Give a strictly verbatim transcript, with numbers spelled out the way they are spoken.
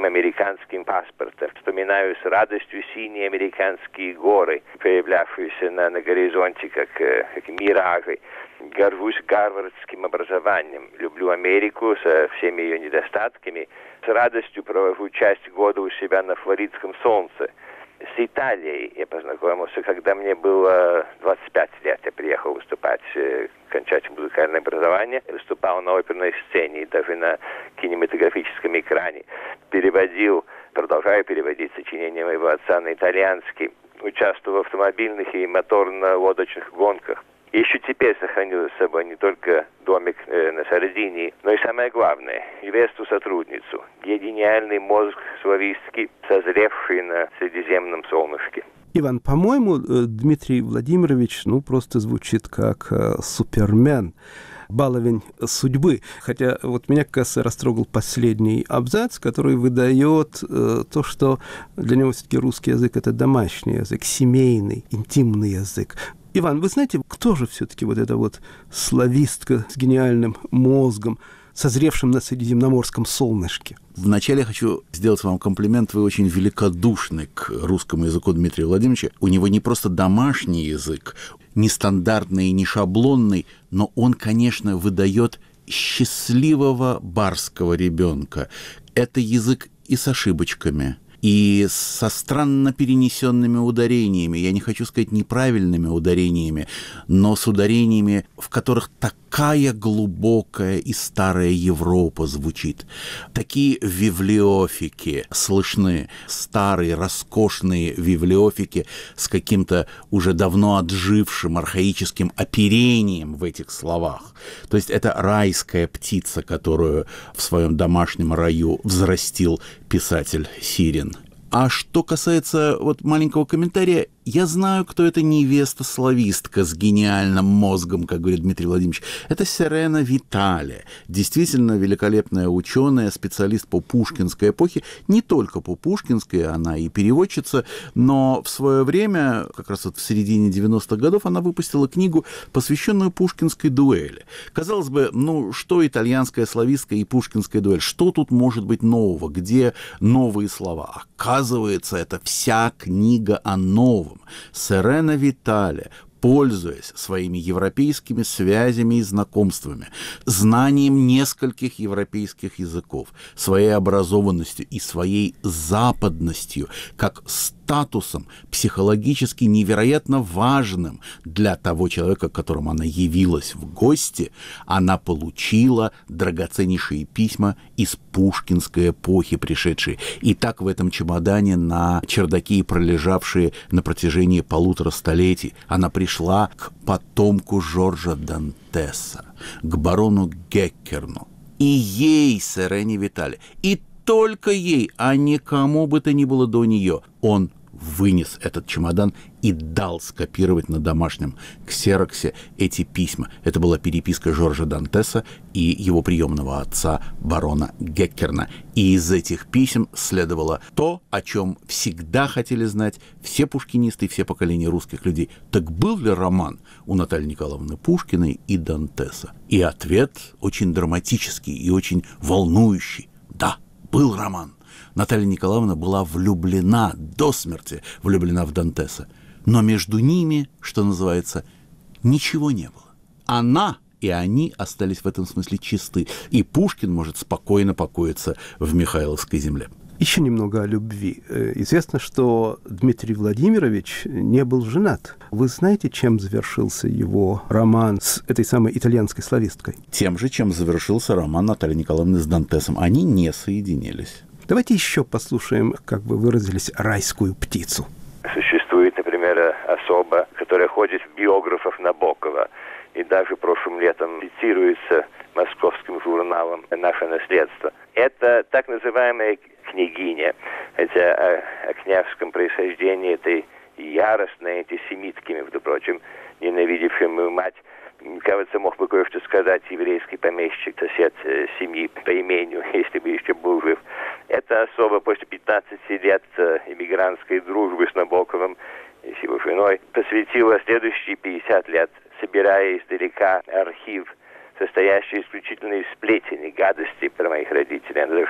синим американским паспортом. Вспоминаю с радостью синие американские горы, появлявшиеся на, на горизонте, как, как миражи. Горжусь гарвардским образованием. Люблю Америку со всеми ее недостатками. С радостью провожу часть года у себя на флоридском солнце. С Италией я познакомился, когда мне было двадцать пять лет. Я приехал выступать, кончать музыкальное образование. Я выступал на оперной сцене и даже на кинематографическом экране. Переводил, продолжаю переводить сочинения моего отца на итальянский. Участвовал в автомобильных и моторно-лодочных гонках. И еще теперь сохранил за собой не только домик э, на Сардинии, но и самое главное, невесту сотрудницу, гениальный мозг славистский, созревший на Средиземном солнышке. Иван, по-моему, Дмитрий Владимирович, ну, просто звучит как э, супермен, баловень судьбы. Хотя вот меня, кажется, растрогал последний абзац, который выдает э, то, что для него все-таки русский язык – это домашний язык, семейный, интимный язык. Иван, вы знаете, кто же все-таки вот эта вот славистка с гениальным мозгом, созревшим на средиземноморском солнышке? Вначале я хочу сделать вам комплимент. Вы очень великодушны к русскому языку Дмитрия Владимировича. У него не просто домашний язык, не стандартный и не шаблонный, но он, конечно, выдает счастливого барского ребенка. Это язык и с ошибочками, и со странно перенесенными ударениями. Я не хочу сказать неправильными ударениями, но с ударениями, в которых такая глубокая и старая Европа звучит. Такие вивлеофики слышны, старые, роскошные вивлеофики с каким-то уже давно отжившим архаическим оперением в этих словах. То есть это райская птица, которую в своем домашнем раю взрастил писатель Сирин. А что касается вот маленького комментария, я знаю, кто эта невеста-славистка с гениальным мозгом, как говорит Дмитрий Владимирович. Это Сирена Витале, действительно великолепная ученая, специалист по пушкинской эпохе. Не только по пушкинской, она и переводчица, но в свое время, как раз вот в середине девяностых годов, она выпустила книгу, посвященную пушкинской дуэли. Казалось бы, ну что итальянская славистка и пушкинская дуэль? Что тут может быть нового? Где новые слова? Оказывается, это вся книга о новом. Сирена Витале, пользуясь своими европейскими связями и знакомствами, знанием нескольких европейских языков, своей образованностью и своей западностью, как статусом психологически невероятно важным для того человека, к которому она явилась в гости, она получила драгоценнейшие письма из пушкинской эпохи пришедшие. И так в этом чемодане на чердаке и пролежавшие на протяжении полутора столетий она пришла к потомку Жоржа Дантеса, к барону Геккерну. И ей, Сирене Витале, и только ей, а никому бы то ни было до нее, он вынес этот чемодан и дал скопировать на домашнем ксероксе эти письма. Это была переписка Жоржа Дантеса и его приемного отца, барона Геккерна. И из этих писем следовало то, о чем всегда хотели знать все пушкинисты и все поколения русских людей. Так был ли роман у Натальи Николаевны Пушкиной и Дантеса? И ответ очень драматический и очень волнующий. Да, был роман. Наталья Николаевна была влюблена до смерти, влюблена в Дантеса. Но между ними, что называется, ничего не было. Она и они остались в этом смысле чисты. И Пушкин может спокойно покоиться в Михайловской земле. Еще немного о любви. Известно, что Дмитрий Владимирович не был женат. Вы знаете, чем завершился его роман с этой самой итальянской слависткой? Тем же, чем завершился роман Натальи Николаевны с Дантесом. Они не соединились. Давайте еще послушаем, как вы выразились, райскую птицу. Существует, например, особа, которая ходит в биографов Набокова, и даже прошлым летом цитируется московским журналом «Наше наследство». Это так называемая княгиня, хотя о, о княжеском происхождении этой яростной антисемитки, между прочим, ненавидевшей мою мать, кажется, мог бы кое-что сказать еврейский помещик, сосед э, семьи по имению, если бы еще был жив. Это особо после пятнадцати лет э, иммигрантской дружбы с Набоковым и с его женой посвятила следующие пятьдесят лет, собирая издалека архив, состоящий исключительно из сплетен и гадостей про моих родителей. Она даже